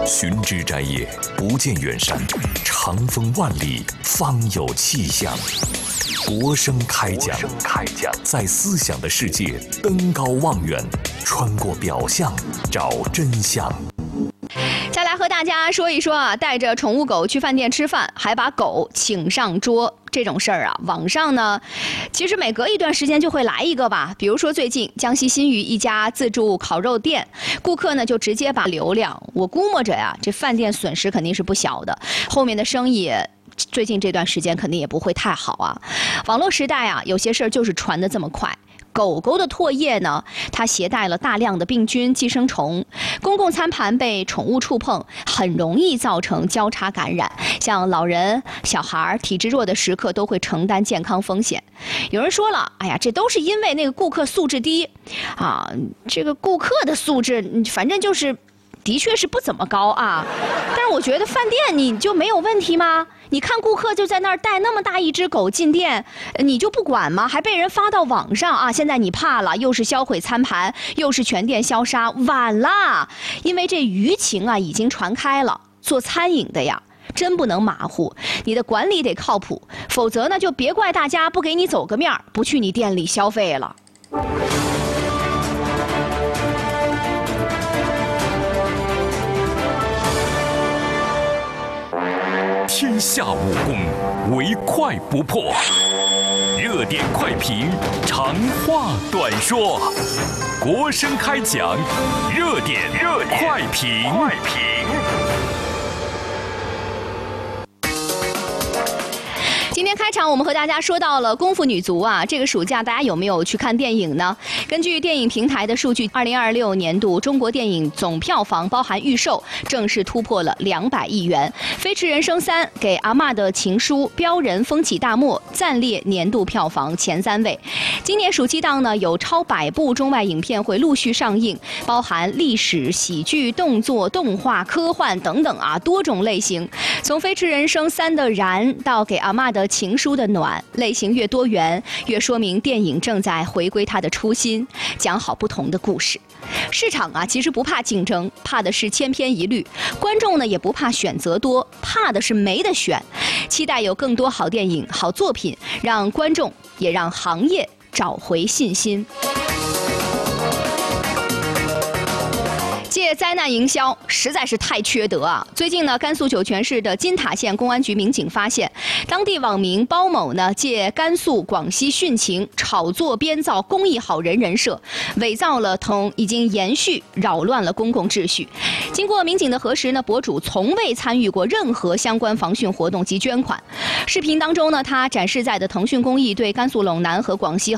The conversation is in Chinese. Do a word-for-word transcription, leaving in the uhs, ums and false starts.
寻枝摘叶，不见远山，长风万里，方有气象。国声开讲，在思想的世界登高望远，穿过表象，找真相。 再来和大家说一说啊，带着宠物狗去饭店吃饭，还把狗请上桌。这种事儿啊，网上呢，其实每隔一段时间就会来一个吧。比如说最近江西新余一家自助烤肉店，顾客呢就直接把流量，我估摸着呀，这饭店损失肯定是不小的，后面的生意最近这段时间肯定也不会太好啊。网络时代啊，有些事儿就是传得这么快。狗狗的唾液呢，它携带了大量的病菌、寄生虫，公共餐盘被宠物触碰，很容易造成交叉感染。像老人、小孩、体质弱的食客都会承担健康风险。有人说了，哎呀，这都是因为那个顾客素质低啊，这个顾客的素质，反正就是。的确是不怎么高啊，但是我觉得饭店你就没有问题吗？你看顾客就在那儿带那么大一只狗进店，你就不管吗？还被人发到网上啊！现在你怕了，又是销毁餐盘，又是全店消杀，晚啦！因为这舆情啊已经传开了，做餐饮的呀真不能马虎，你的管理得靠谱，否则呢就别怪大家不给你走个面儿，不去你店里消费了。 天下武功，唯快不破。热点快评，长话短说。国声开讲，热点热点快评。快评。 今天开场，我们和大家说到了功夫女足啊，这个暑假大家有没有去看电影呢？根据电影平台的数据，二零二六年度中国电影总票房包含预售，正式突破了两百亿元。《飞驰人生三》、给阿嬷的情书、标人风起大漠暂列年度票房前三位。今年暑期档呢，有超百部中外影片会陆续上映，包含历史、喜剧、动作、动画、科幻等等啊，多种类型。从《飞驰人生三》的燃到给阿嬷的情书的暖，类型越多元，越说明电影正在回归它的初心，讲好不同的故事。市场啊，其实不怕竞争，怕的是千篇一律；观众呢，也不怕选择多，怕的是没得选。期待有更多好电影、好作品，让观众也让行业找回信心。借灾难营销实在是太缺德啊！最近呢，甘肃酒泉市的金塔县公安局民警发现，当地网民包某呢借甘肃、广西汛情炒作编造公益好人人设，伪造了同已经延续，扰乱了公共秩序。经过民警的核实呢，博主从未参与过任何相关防汛活动及捐款。视频当中呢，他展示在的腾讯公益对甘肃陇南和广西